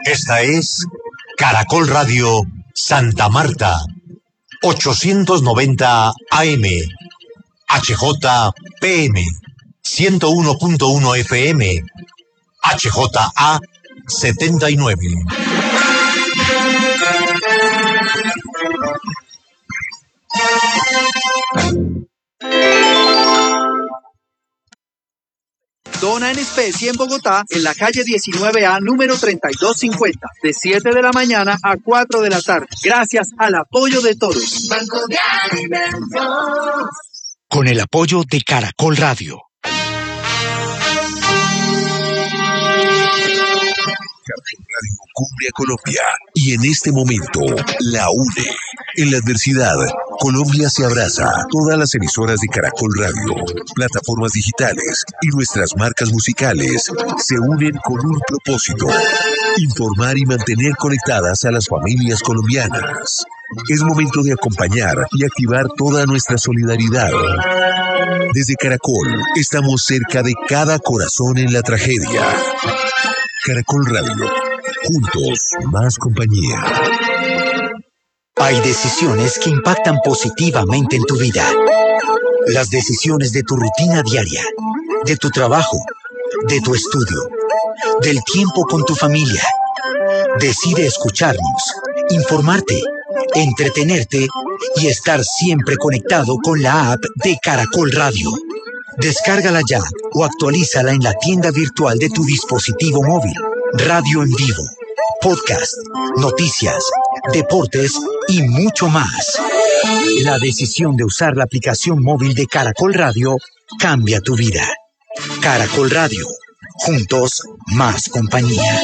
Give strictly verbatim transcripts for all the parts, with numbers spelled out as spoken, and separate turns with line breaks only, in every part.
Esta es Caracol Radio Santa Marta, ochocientos noventa A M, H J P M, ciento uno punto uno F M, H J A setenta y nueve.
Dona en especie en Bogotá, en la calle diecinueve A, número treinta y dos cincuenta, de siete de la mañana a cuatro de la tarde. Gracias al apoyo de todos. Banco de Alimentos.
Con el apoyo de Caracol Radio.
Caracol Radio cubre a Colombia y en este momento la une. En la adversidad, Colombia se abraza. Todas las emisoras de Caracol Radio, plataformas digitales y nuestras marcas musicales se unen con un propósito: informar y mantener conectadas a las familias colombianas. Es momento de acompañar y activar toda nuestra solidaridad. Desde Caracol, estamos cerca de cada corazón en la tragedia. Caracol Radio, juntos, más compañía.
Hay decisiones que impactan positivamente en tu vida. Las decisiones de tu rutina diaria, de tu trabajo, de tu estudio, del tiempo con tu familia. Decide escucharnos, informarte, entretenerte y estar siempre conectado con la app de Caracol Radio. Descárgala ya o actualízala en la tienda virtual de tu dispositivo móvil. Radio en vivo, podcast, noticias, deportes y mucho más. La decisión de usar la aplicación móvil de Caracol Radio cambia tu vida. Caracol Radio, juntos, más compañía.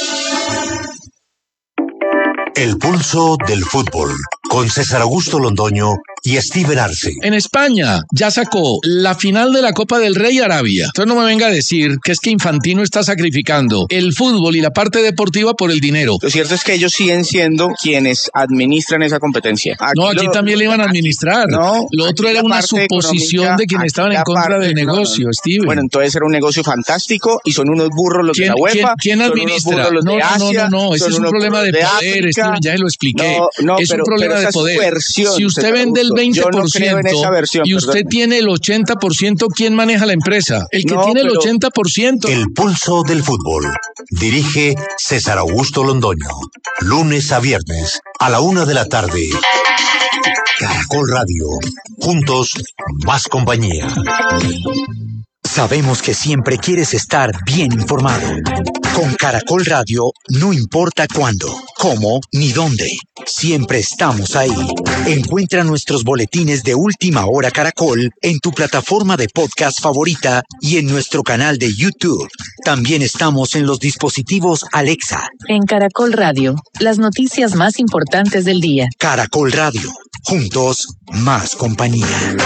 El pulso del fútbol, con César Augusto Londoño y Steven Arce.
En España ya sacó la final de la Copa del Rey Arabia. Entonces no me venga a decir que es que Infantino está sacrificando el fútbol y la parte deportiva por el dinero.
Lo cierto es que ellos siguen siendo quienes administran esa competencia.
Aquí no, aquí lo, también le iban a administrar. No, lo otro era una suposición de quienes estaban en contra del negocio, no, no. Steven.
Bueno, entonces era un negocio fantástico y son unos burros los de la UEFA.
¿Quién, quién administra?
Los
no,
de Asia,
no, no, no, ese es un problema de, de poder, Steven, ya lo expliqué. No, no, es pero, un problema de poder. Versión, si usted vende el veinte por ciento no versión, y usted perdón. tiene el ochenta por ciento, ¿quién maneja la empresa? El que no, tiene el pero... ochenta por ciento.
El pulso del fútbol. Dirige César Augusto Londoño. Lunes a viernes a la una de la tarde. Caracol Radio. Juntos, más compañía.
Sabemos que siempre quieres estar bien informado. Con Caracol Radio, no importa cuándo, cómo ni dónde, siempre estamos ahí. Encuentra nuestros boletines de Última Hora Caracol en tu plataforma de podcast favorita y en nuestro canal de YouTube. También estamos en los dispositivos Alexa.
En Caracol Radio, las noticias más importantes del día.
Caracol Radio, juntos, más compañía.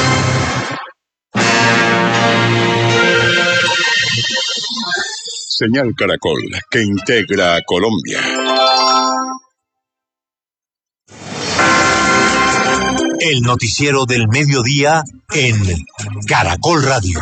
Señal Caracol, que integra a Colombia.
El noticiero del mediodía en Caracol Radio.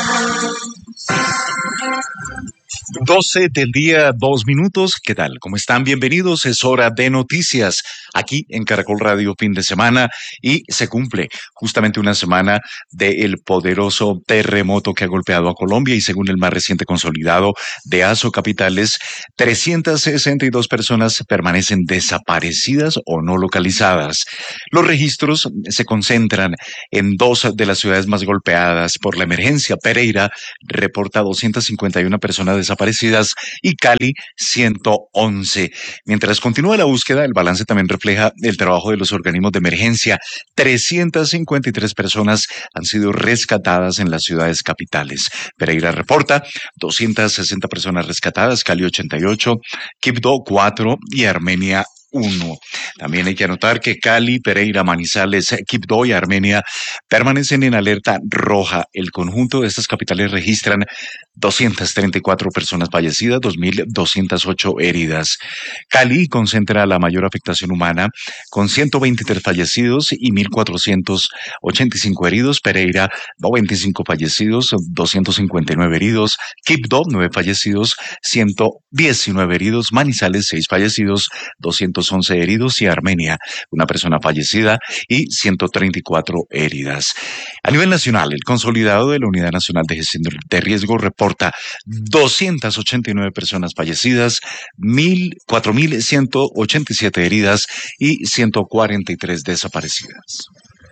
doce del día, dos minutos. ¿Qué tal? ¿Cómo están? Bienvenidos. Es hora de noticias aquí en Caracol Radio fin de semana y se cumple justamente una semana del poderoso terremoto que ha golpeado a Colombia y según el más reciente consolidado de ASO Capitales, trescientas sesenta y dos personas permanecen desaparecidas o no localizadas. Los registros se concentran en dos de las ciudades más golpeadas por la emergencia. Pereira reporta doscientas cincuenta y una personas desaparecidas y Cali ciento once. Mientras continúa la búsqueda, el balance también refleja el trabajo de los organismos de emergencia. trescientas cincuenta y tres personas han sido rescatadas en las ciudades capitales. Pereira reporta doscientas sesenta personas rescatadas, Cali ochenta y ocho, Quibdó cuatro y Armenia uno. También hay que anotar que Cali, Pereira, Manizales, Quibdó y Armenia permanecen en alerta roja. El conjunto de estas capitales registran doscientas treinta y cuatro personas fallecidas, dos mil doscientas ocho heridas. Cali concentra la mayor afectación humana con ciento veintitrés fallecidos y mil cuatrocientos ochenta y cinco heridos. Pereira, noventa y cinco fallecidos, doscientos cincuenta y nueve heridos. Quibdó, nueve fallecidos, ciento diecinueve heridos. Manizales, seis fallecidos, doscientos once heridos. Y Armenia, una persona fallecida y ciento treinta y cuatro heridas. A nivel nacional, el consolidado de la Unidad Nacional de Gestión de Riesgo reporta doscientas ochenta y nueve personas fallecidas, cuatro mil ciento ochenta y siete heridas y ciento cuarenta y tres desaparecidas.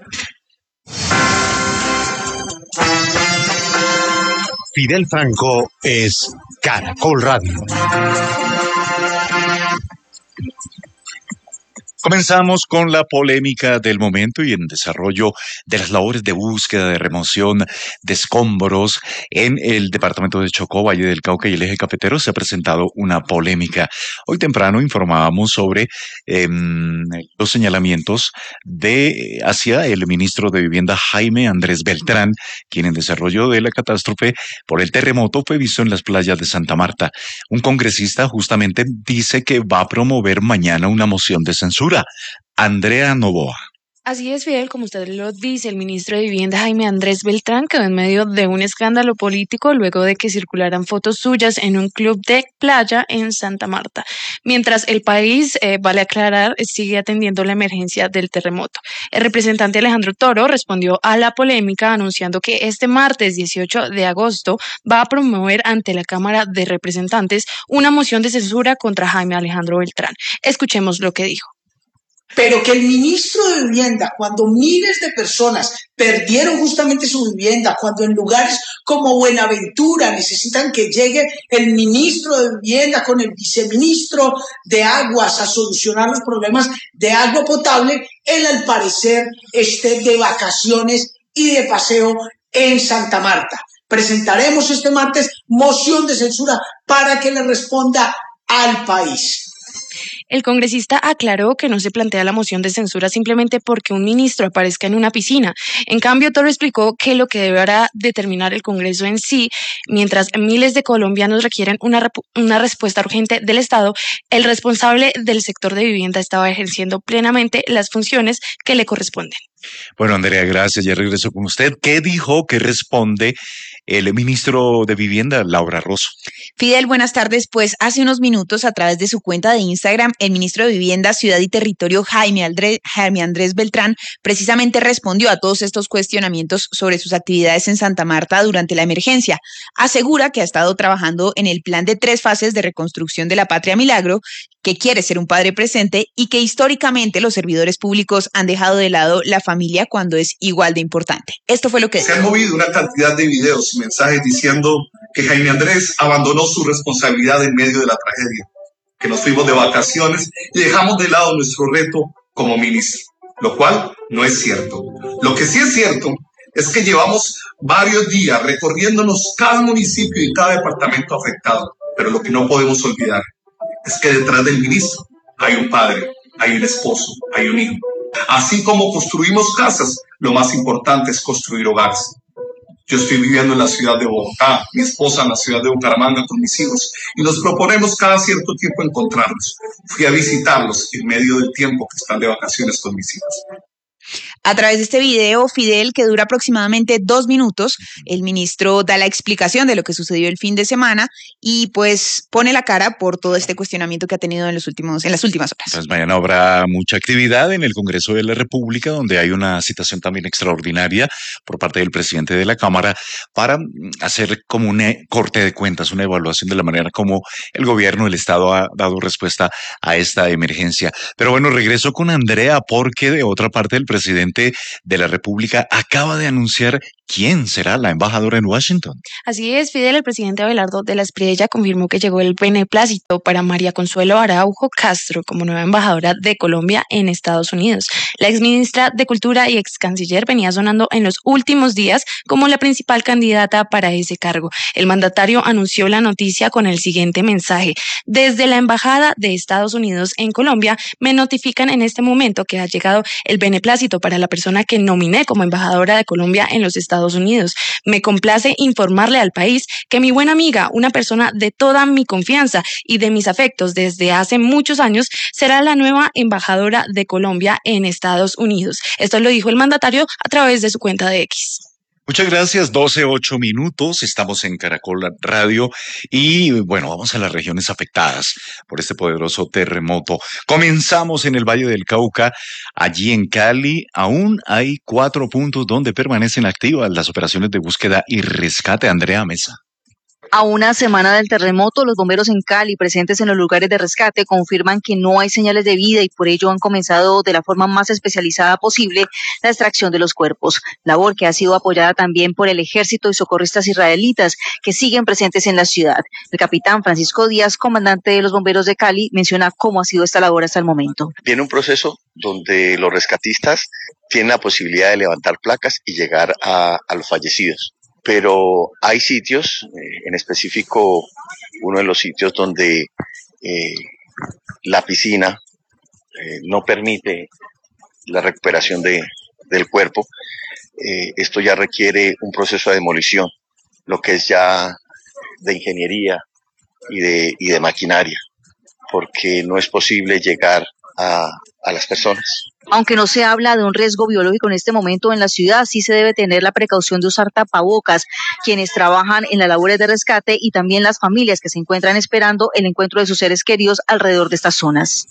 Fidel Franco es Caracol Radio.
Comenzamos con la polémica del momento y en desarrollo de las labores de búsqueda, de remoción de escombros en el departamento de Chocó, Valle del Cauca y el Eje Cafetero. Se ha presentado una polémica. Hoy temprano informábamos sobre eh, los señalamientos de hacia el ministro de Vivienda Jaime Andrés Beltrán, quien en desarrollo de la catástrofe por el terremoto fue visto en las playas de Santa Marta. Un congresista justamente dice que va a promover mañana una moción de censura. Andrea Novoa.
Así es, Fidel, como usted lo dice, el ministro de Vivienda Jaime Andrés Beltrán quedó en medio de un escándalo político luego de que circularan fotos suyas en un club de playa en Santa Marta, mientras el país, eh, vale aclarar, sigue atendiendo la emergencia del terremoto. El representante Alejandro Toro respondió a la polémica anunciando que este martes dieciocho de agosto va a promover ante la Cámara de Representantes una moción de censura contra Jaime Alejandro Beltrán. Escuchemos lo que dijo.
Pero que el ministro de Vivienda, cuando miles de personas perdieron justamente su vivienda, cuando en lugares como Buenaventura necesitan que llegue el ministro de Vivienda con el viceministro de Aguas a solucionar los problemas de agua potable, él al parecer esté de vacaciones y de paseo en Santa Marta. Presentaremos este martes moción de censura para que le responda al país.
El congresista aclaró que no se plantea la moción de censura simplemente porque un ministro aparezca en una piscina. En cambio, Toro explicó que lo que deberá determinar el Congreso en sí, mientras miles de colombianos requieren una, una respuesta urgente del Estado, el responsable del sector de vivienda estaba ejerciendo plenamente las funciones que le corresponden.
Bueno, Andrea, gracias. Ya regreso con usted. ¿Qué dijo que responde el ministro de Vivienda, Laura Rosso?
Fidel, buenas tardes. Pues hace unos minutos, a través de su cuenta de Instagram, el ministro de Vivienda, Ciudad y Territorio, Jaime Andrés, Jaime Andrés Beltrán, precisamente respondió a todos estos cuestionamientos sobre sus actividades en Santa Marta durante la emergencia. Asegura que ha estado trabajando en el plan de tres fases de reconstrucción de la Patria Milagro, que quiere ser un padre presente y que históricamente los servidores públicos han dejado de lado la familia cuando es igual de importante. Esto fue lo que...
Se han movido una cantidad de videos y mensajes diciendo que Jaime Andrés abandonó su responsabilidad en medio de la tragedia, que nos fuimos de vacaciones y dejamos de lado nuestro reto como ministro, lo cual no es cierto. Lo que sí es cierto es que llevamos varios días recorriéndonos cada municipio y cada departamento afectado, pero lo que no podemos olvidar es que detrás del ministro hay un padre, hay un esposo, hay un hijo. Así como construimos casas, lo más importante es construir hogares. Yo estoy viviendo en la ciudad de Bogotá, mi esposa en la ciudad de Bucaramanga con mis hijos, y nos proponemos cada cierto tiempo encontrarnos. Fui a visitarlos en medio del tiempo que están de vacaciones con mis hijos.
A través de este video, Fidel, que dura aproximadamente dos minutos, el ministro da la explicación de lo que sucedió el fin de semana y pues pone la cara por todo este cuestionamiento que ha tenido en los últimos, en las últimas horas.
Pues mañana habrá mucha actividad en el Congreso de la República, donde hay una citación también extraordinaria por parte del presidente de la Cámara para hacer como un corte de cuentas, una evaluación de la manera como el gobierno, el Estado ha dado respuesta a esta emergencia. Pero bueno, regreso con Andrea porque de otra parte el presidente presidente de la República acaba de anunciar quién será la embajadora en Washington.
Así es, Fidel, el presidente Abelardo de la Espriella confirmó que llegó el beneplácito para María Consuelo Araujo Castro como nueva embajadora de Colombia en Estados Unidos. La exministra de Cultura y ex canciller venía sonando en los últimos días como la principal candidata para ese cargo. El mandatario anunció la noticia con el siguiente mensaje: desde la Embajada de Estados Unidos en Colombia me notifican en este momento que ha llegado el beneplácito para la persona que nominé como embajadora de Colombia en los Estados Unidos. Me complace informarle al país que mi buena amiga, una persona de toda mi confianza y de mis afectos desde hace muchos años, será la nueva embajadora de Colombia en Estados Unidos. Esto lo dijo el mandatario a través de su cuenta de X.
Muchas gracias, doce, ocho minutos, estamos en Caracol Radio y bueno, vamos a las regiones afectadas por este poderoso terremoto. Comenzamos en el Valle del Cauca, allí en Cali aún hay cuatro puntos donde permanecen activas las operaciones de búsqueda y rescate. Andrea Mesa.
A una semana del terremoto, los bomberos en Cali, presentes en los lugares de rescate, confirman que no hay señales de vida y por ello han comenzado de la forma más especializada posible la extracción de los cuerpos, labor que ha sido apoyada también por el ejército y socorristas israelitas que siguen presentes en la ciudad. El capitán Francisco Díaz, comandante de los bomberos de Cali, menciona cómo ha sido esta labor hasta el momento.
Viene un proceso donde los rescatistas tienen la posibilidad de levantar placas y llegar a, a los fallecidos. Pero hay sitios, eh, en específico uno de los sitios donde eh, la piscina eh, no permite la recuperación de, del cuerpo. Eh, esto ya requiere un proceso de demolición, lo que es ya de ingeniería y de, y de maquinaria, porque no es posible llegar a, a las personas.
Aunque no se habla de un riesgo biológico en este momento en la ciudad, sí se debe tener la precaución de usar tapabocas quienes trabajan en las labores de rescate y también las familias que se encuentran esperando el encuentro de sus seres queridos alrededor de estas zonas.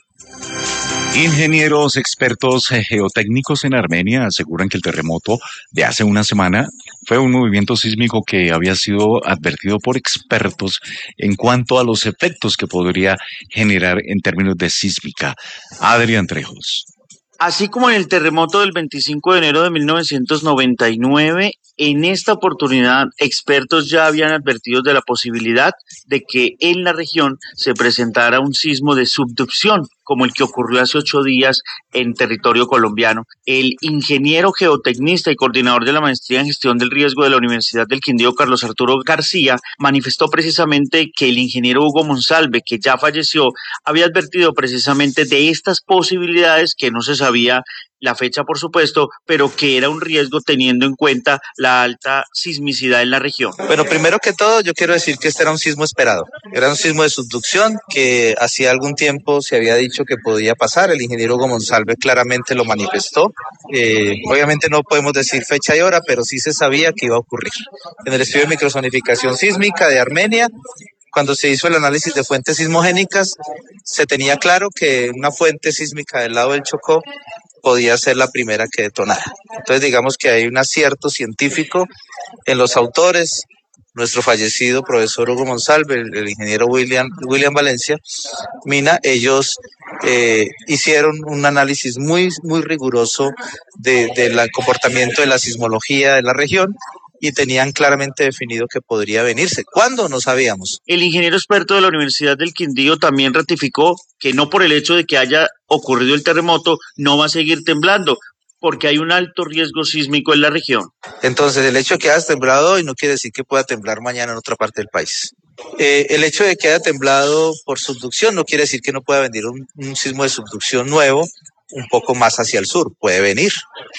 Ingenieros expertos geotécnicos en Armenia aseguran que el terremoto de hace una semana fue un movimiento sísmico que había sido advertido por expertos en cuanto a los efectos que podría generar en términos de sísmica. Adrián Trejos.
Así como en el terremoto del veinticinco de enero de mil novecientos noventa y nueve, en esta oportunidad expertos ya habían advertido de la posibilidad de que en la región se presentara un sismo de subducción, como el que ocurrió hace ocho días en territorio colombiano. El ingeniero geotecnista y coordinador de la maestría en gestión del riesgo de la Universidad del Quindío, Carlos Arturo García, manifestó precisamente que el ingeniero Hugo Monsalve, que ya falleció, había advertido precisamente de estas posibilidades, que no se sabía la fecha, por supuesto, pero que era un riesgo teniendo en cuenta la alta sismicidad en la región.
Bueno, primero que todo, yo quiero decir que este era un sismo esperado. Era un sismo de subducción que hacía algún tiempo se había dicho que podía pasar. El ingeniero Hugo Monsalve claramente lo manifestó. Eh, obviamente no podemos decir fecha y hora, pero sí se sabía que iba a ocurrir. En el estudio de microzonificación sísmica de Armenia, cuando se hizo el análisis de fuentes sismogénicas, se tenía claro que una fuente sísmica del lado del Chocó podía ser la primera que detonara. Entonces digamos que hay un acierto científico en los autores. Nuestro fallecido profesor Hugo Monsalve, el, el ingeniero William, William Valencia Mina, ellos eh, hicieron un análisis muy, muy riguroso del de la comportamiento de la sismología de la región y tenían claramente definido que podría venirse. ¿Cuándo? No sabíamos.
El ingeniero experto de la Universidad del Quindío también ratificó que no por el hecho de que haya ocurrido el terremoto no va a seguir temblando, porque hay un alto riesgo sísmico en la región.
Entonces, el hecho de que haya temblado hoy no quiere decir que pueda temblar mañana en otra parte del país. Eh, el hecho de que haya temblado por subducción no quiere decir que no pueda venir un, un sismo de subducción nuevo un poco más hacia el sur. Puede venir.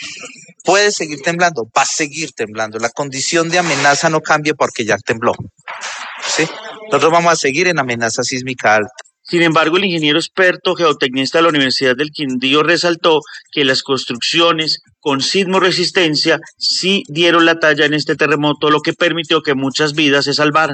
Puede seguir temblando, va a seguir temblando. La condición de amenaza no cambia porque ya tembló. ¿Sí? Nosotros vamos a seguir en amenaza sísmica alta.
Sin embargo, el ingeniero experto geotecnista de la Universidad del Quindío resaltó que las construcciones con sismoresistencia sí dieron la talla en este terremoto, lo que permitió que muchas vidas se salvaran.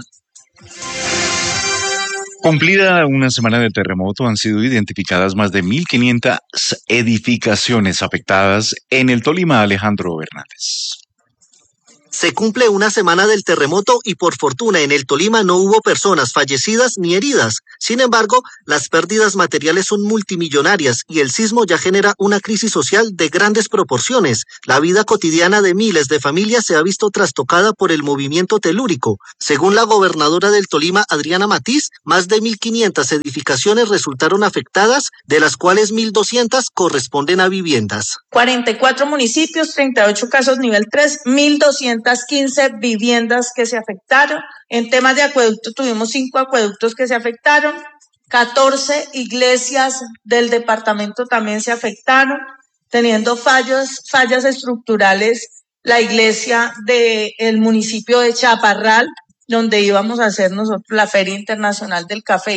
Cumplida una semana de terremoto, han sido identificadas más de mil quinientas edificaciones afectadas en el Tolima. Alejandro Hernández.
Se cumple una semana del terremoto y por fortuna en el Tolima no hubo personas fallecidas ni heridas. Sin embargo, las pérdidas materiales son multimillonarias y el sismo ya genera una crisis social de grandes proporciones. La vida cotidiana de miles de familias se ha visto trastocada por el movimiento telúrico. Según la gobernadora del Tolima, Adriana Matiz, más de mil quinientas edificaciones resultaron afectadas, de las cuales mil doscientas corresponden a viviendas.
cuarenta y cuatro municipios, treinta y ocho casos nivel tres, mil doscientas quince viviendas que se afectaron. En temas de acueducto tuvimos cinco acueductos que se afectaron, catorce iglesias del departamento también se afectaron, teniendo fallos, fallas estructurales la iglesia del municipio de Chaparral, donde íbamos a hacer nosotros la Feria Internacional del Café.